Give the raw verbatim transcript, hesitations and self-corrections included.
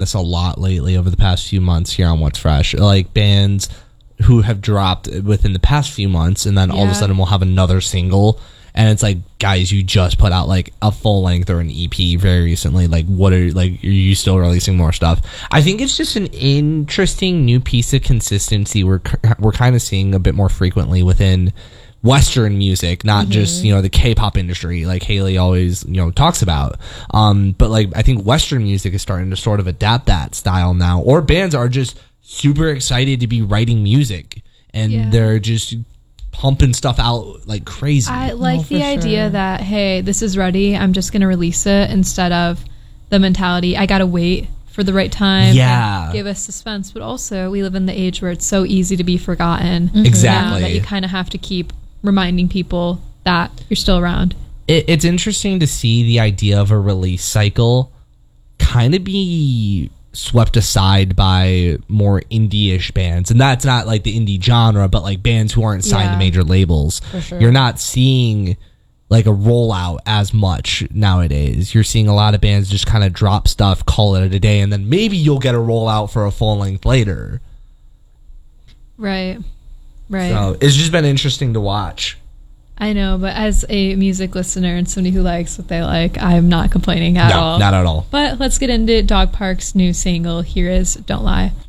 this a lot lately over the past few months here on What's Fresh. Like bands who have dropped within the past few months, and then yeah. all of a sudden we'll have another single. And it's like, guys, you just put out like a full length or an E P very recently. Like, what are like? Are you still releasing more stuff? I think it's just an interesting new piece of consistency we're we're kind of seeing a bit more frequently within Western music, not mm-hmm. just, you know, the K-pop industry like Haley always, you know, talks about. Um, but like, I think Western music is starting to sort of adapt that style now, or bands are just super excited to be writing music and yeah. they're just pumping stuff out like crazy. I like oh, the idea sure. that, hey, this is ready, I'm just going to release it, instead of the mentality, I got to wait for the right time. Yeah. Give us suspense. But also, we live in the age where it's so easy to be forgotten. Mm-hmm. Exactly. That you kind of have to keep reminding people that you're still around. It, it's interesting to see the idea of a release cycle kind of be swept aside by more indie-ish bands, and that's not like the indie genre, but like bands who aren't signed yeah, to major labels. For sure. You're not seeing like a rollout as much nowadays. You're seeing a lot of bands just kind of drop stuff, call it a day, and then maybe you'll get a rollout for a full length later. Right, right. So it's just been interesting to watch. I know, but as a music listener and somebody who likes what they like, I'm not complaining at no, all. Not at all. But let's get into Dog Park's new single. Here is Don't Lie.